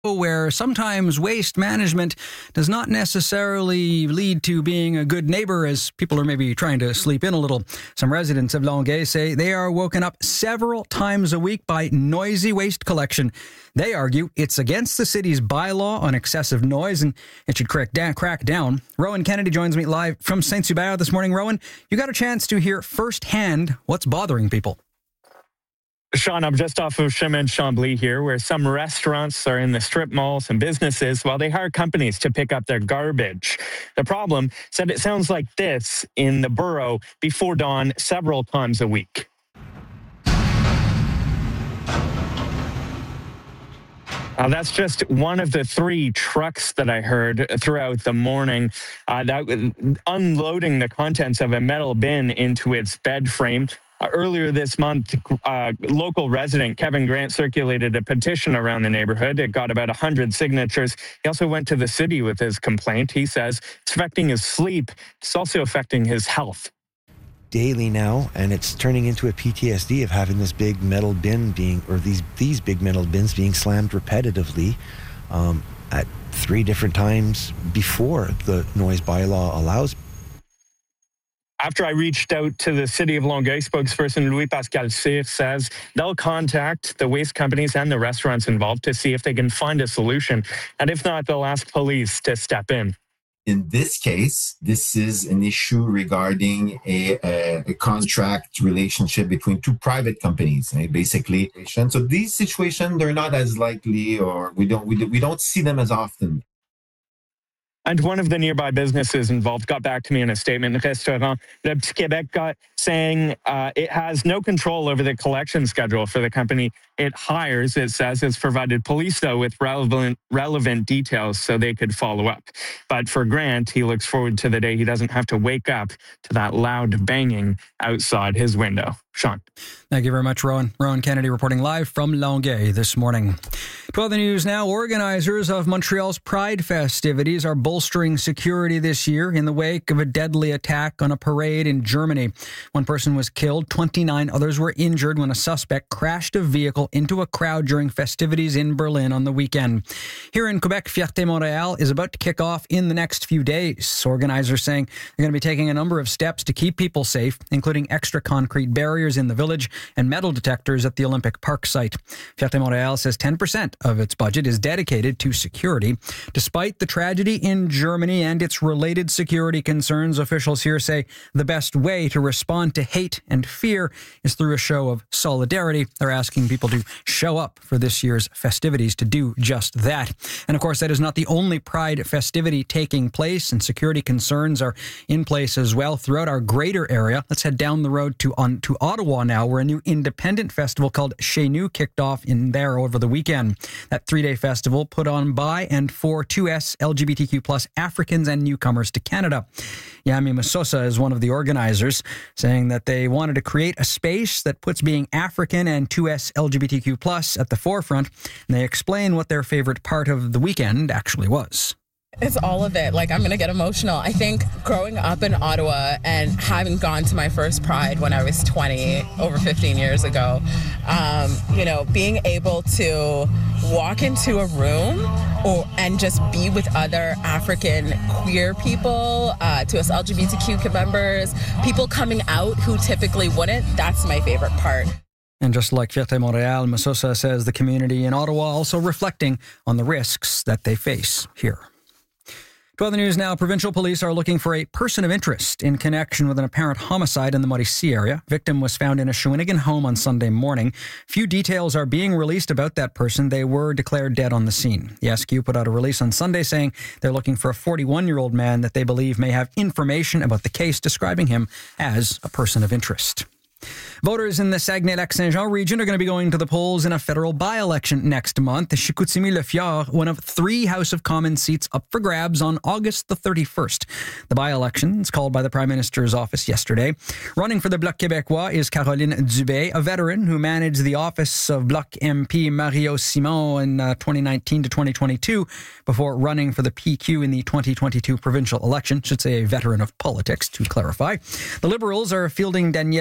where sometimes waste management does not necessarily lead to being a good neighbor as people are maybe trying to sleep in a little. Some residents of Longueuil say they are woken up several times a week by noisy waste collection. They argue it's against the city's bylaw on excessive noise and it should crack down. Rowan Kennedy joins me live from Saint-Hubert this morning. Rowan, you got a chance to hear firsthand what's bothering people. Sean, I'm just off of Chemin Chambly here, where some restaurants are in the strip malls and businesses while they hire companies to pick up their garbage. The problem is that it sounds like this in the borough before dawn several times a week. That's just one of the 3 trucks that I heard throughout the morning, unloading the contents of a metal bin into its bed frame. Earlier this month, local resident Kevin Grant circulated a petition around the neighborhood. It got about 100 signatures. He also went to the city with his complaint. He says it's affecting his sleep. It's also affecting his health. Daily now, and it's turning into a PTSD of having this big metal bin these big metal bins being slammed repetitively at 3 different times before the noise bylaw allows. After I reached out to the City of Longueuil, spokesperson Louis-Pascal Cyr says they'll contact the waste companies and the restaurants involved to see if they can find a solution. And if not, they'll ask police to step in. In this case, this is an issue regarding a contract relationship between 2 private companies, basically. So these situations, they're not as likely, or we don't see them as often. And one of the nearby businesses involved got back to me in a statement. Restaurant Le Petit Québec saying it has no control over the collection schedule for the company it hires. It says it's provided police, though, with relevant details so they could follow up. But for Grant, he looks forward to the day he doesn't have to wake up to that loud banging outside his window. Sean. Thank you very much, Rowan. Rowan Kennedy reporting live from Longueuil this morning. To other news now, organizers of Montreal's Pride festivities are bolstering security this year in the wake of a deadly attack on a parade in Germany. 1 person was killed, 29 others were injured when a suspect crashed a vehicle into a crowd during festivities in Berlin on the weekend. Here in Quebec, Fierté Montréal is about to kick off in the next few days. Organizers saying they're going to be taking a number of steps to keep people safe, including extra concrete barriers in the village and metal detectors at the Olympic Park site. Fierté Montréal says 10% of its budget is dedicated to security. Despite the tragedy in Germany and its related security concerns, officials here say the best way to respond to hate and fear is through a show of solidarity. They're asking people to show up for this year's festivities to do just that. And of course, that is not the only Pride festivity taking place, and security concerns are in place as well throughout our greater area. Let's head down the road to Ottawa now, where a new independent festival called Chez Nous kicked off in there over the weekend. That 3-day festival put on by and for 2S LGBTQ plus Africans and newcomers to Canada. Yami Masosa is one of the organizers, saying that they wanted to create a space that puts being African and 2S LGBTQ plus at the forefront, and they explain what their favorite part of the weekend actually was. It's all of it. I'm going to get emotional. I think growing up in Ottawa and having gone to my first Pride when I was 20, over 15 years ago, being able to walk into a room and just be with other African queer people, to us LGBTQ members, people coming out who typically wouldn't, that's my favorite part. And just like Fierté Montréal, Masosa says the community in Ottawa also reflecting on the risks that they face here. To other news now, provincial police are looking for a person of interest in connection with an apparent homicide in the Mauricie area. Victim was found in a Shawinigan home on Sunday morning. Few details are being released about that person. They were declared dead on the scene. The SQ put out a release on Sunday saying they're looking for a 41-year-old man that they believe may have information about the case, describing him as a person of interest. Voters in the Saguenay-Lac-Saint-Jean region are going to be going to the polls in a federal by-election next month. Chicoutimi-Le-Fjord, one of 3 House of Commons seats up for grabs on August the 31st. The by-election is called by the Prime Minister's office yesterday. Running for the Bloc Québécois is Caroline Dubé, a veteran who managed the office of Bloc MP Mario Simon in 2019 to 2022 before running for the PQ in the 2022 provincial election. Should say a veteran of politics, to clarify. The Liberals are fielding Danielle Gobet,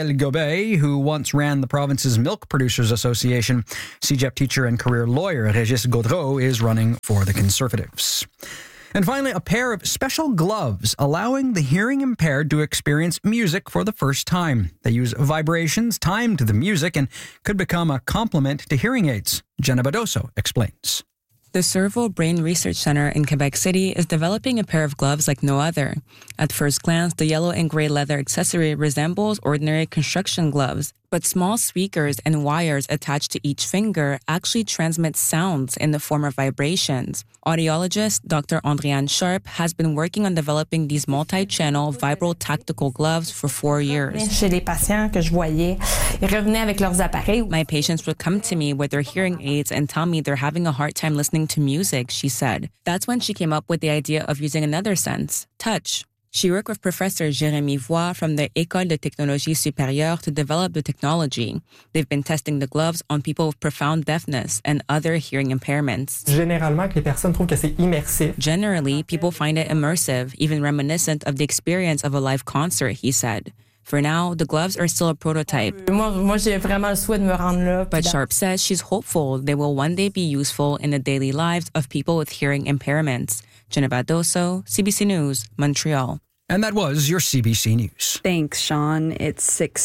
Goulet, who once ran the province's Milk Producers Association. CEGEP teacher and career lawyer Régis Gaudreau is running for the Conservatives. And finally, a pair of special gloves allowing the hearing impaired to experience music for the first time. They use vibrations timed to the music and could become a complement to hearing aids. Jenna Badoso explains. The Cerveau Brain Research Center in Quebec City is developing a pair of gloves like no other. At first glance, the yellow and gray leather accessory resembles ordinary construction gloves, but small speakers and wires attached to each finger actually transmit sounds in the form of vibrations. Audiologist Dr. Andréane Sharp has been working on developing these multi-channel vibral tactical gloves for 4 years. Chez les patients que je voyais, ils revenaient avec leurs appareils. My patients would come to me with their hearing aids and tell me they're having a hard time listening to music, she said. That's when she came up with the idea of using another sense, touch. She worked with Professor Jérémy Voix from the École de Technologie Supérieure to develop the technology. They've been testing the gloves on people with profound deafness and other hearing impairments. Généralement, les personnes trouvent que c'est immersif. Generally, people find it immersive, even reminiscent of the experience of a live concert, he said. For now, the gloves are still a prototype. Moi, j'ai vraiment le souhait de me rendre là. But Sharp says she's hopeful they will one day be useful in the daily lives of people with hearing impairments. Jenna Badoso, CBC News, Montreal. And that was your CBC News. Thanks, Sean. It's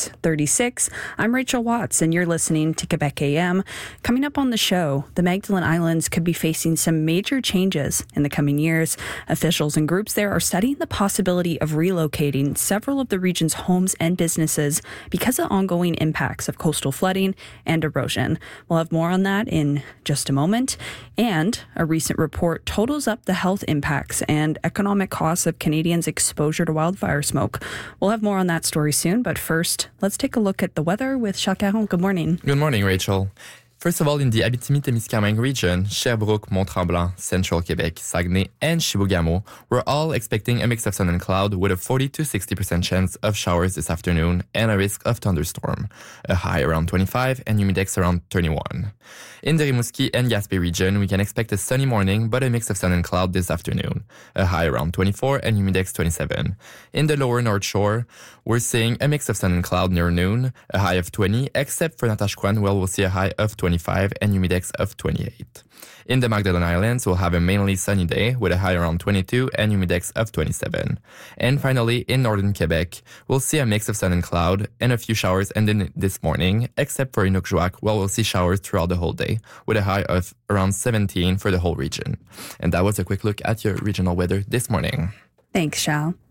6:36. I'm Rachel Watts, and you're listening to Quebec AM. Coming up on the show, the Magdalen Islands could be facing some major changes in the coming years. Officials and groups there are studying the possibility of relocating several of the region's homes and businesses because of ongoing impacts of coastal flooding and erosion. We'll have more on that in just a moment. And a recent report totals up the health impacts and economic costs of Canadians' exposure to wildfire smoke. We'll have more on that story soon, but first, let's take a look at the weather with Charles Caron. Good morning. Good morning, Rachel. First of all, in the Abitibi-Témiscamingue region, Sherbrooke, Mont-Tremblant, Central Quebec, Saguenay, and Chibougamau, we're all expecting a mix of sun and cloud with a 40 to 60% chance of showers this afternoon and a risk of thunderstorm, a high around 25 and humidex around 31. In the Rimouski and Gaspé region, we can expect a sunny morning but a mix of sun and cloud this afternoon, a high around 24 and humidex 27. In the lower North Shore, we're seeing a mix of sun and cloud near noon, a high of 20, except for Natashquan, where we'll see a high of 25 and humidex of 28. In the Magdalen Islands, we'll have a mainly sunny day with a high around 22 and humidex of 27. And finally, in northern Quebec, we'll see a mix of sun and cloud and a few showers ending this morning, except for Inukjuak, where we'll see showers throughout the whole day with a high of around 17 for the whole region. And that was a quick look at your regional weather this morning. Thanks, Shal.